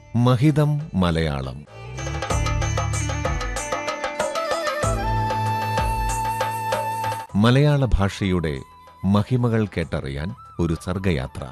മഹിതം മലയാളം. മലയാള ഭാഷയുടെ മഹിമകൾ കേട്ടറിയാൻ ഒരു സർഗയാത്ര.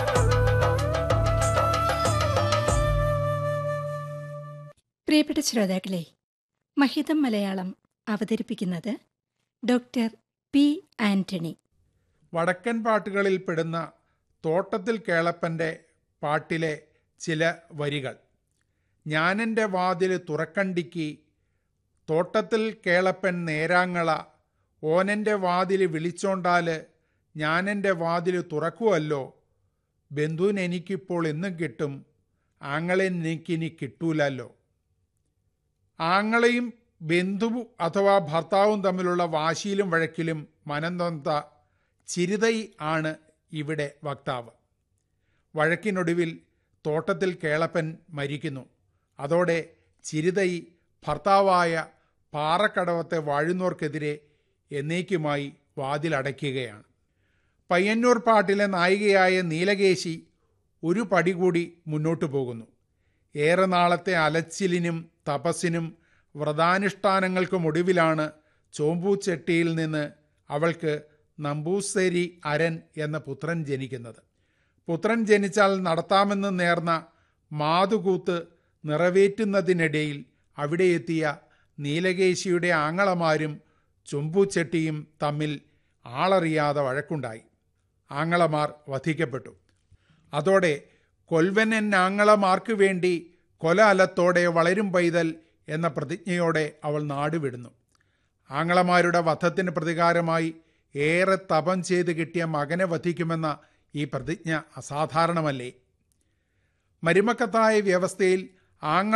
പ്രിയപ്പെട്ട ശ്രോതാക്കളെ, മഹിതം മലയാളം അവതരിപ്പിക്കുന്നത് ഡോക്ടർ പി ആന്റണി. വടക്കൻ പാട്ടുകളിൽ പെടുന്ന തോട്ടത്തിൽ കേളപ്പൻ്റെ പാട്ടിലെ ചില വരികൾ. ഞാനെൻ്റെ വാതിൽ തുറക്കണ്ടിക്ക്, തോട്ടത്തിൽ കേളപ്പൻ നേരാങ്ങള, ഓനെൻ്റെ വാതിൽ വിളിച്ചോണ്ടാൽ ഞാനെൻ്റെ വാതിൽ തുറക്കുമല്ലോ, ബന്ധുവിനെനിക്കിപ്പോൾ എന്നും കിട്ടും, ആങ്ങളെനിക്കിനി കിട്ടൂലല്ലോ. ആങ്ങളെയും ബന്ധു അഥവാ ഭർത്താവും തമ്മിലുള്ള വാശിയിലും വഴക്കിലും മനംനൊന്ത ചിരിതൈ ആണ് ഇവിടെ വക്താവ്. വഴക്കിനൊടുവിൽ തോട്ടത്തിൽ കേളപ്പൻ മരിക്കുന്നു. അതോടെ ചിരിതൈ ഭർത്താവായ പാറക്കടവത്തെ വാഴുന്നോർക്കെതിരെ എന്നേക്കുമായി വാതിലടയ്ക്കുകയാണ്. പയ്യന്നൂർ പാട്ടിലെ നായികയായ നീലകേശി ഒരു പടി കൂടി മുന്നോട്ടു പോകുന്നു. ഏറെ നാളത്തെ അലച്ചിലിനും തപസ്സിനും വ്രതാനുഷ്ഠാനങ്ങൾക്കുമൊടുവിലാണ് ചോമ്പൂച്ചെട്ടിയിൽ നിന്ന് അവൾക്ക് നമ്പൂശ്ശേരി അരൻ എന്ന പുത്രൻ ജനിക്കുന്നത്. പുത്രൻ ജനിച്ചാൽ നടത്താമെന്ന് നേർന്ന മാതുകൂത്ത് നിറവേറ്റുന്നതിനിടയിൽ അവിടെ എത്തിയ നീലകേശിയുടെ ആങ്ങളമാരും ചൊമ്പൂച്ചെട്ടിയും തമ്മിൽ ആളറിയാതെ വഴക്കുണ്ടായി. ആങ്ങളമാർ വധിക്കപ്പെട്ടു. അതോടെ കൊൽവനാങ്ങളമാർക്ക് വേണ്ടി കൊല അലത്തോടെ വളരും പൈതൽ എന്ന പ്രതിജ്ഞയോടെ അവൾ നാടുവിടുന്നു. ആങ്ങളമാരുടെ വധത്തിന് പ്രതികാരമായി ഏറെ തപം ചെയ്ത് കിട്ടിയ മകനെ വധിക്കുമെന്ന ഈ പ്രതിജ്ഞ അസാധാരണമല്ലേ? മരുമക്കത്തായ വ്യവസ്ഥയിൽ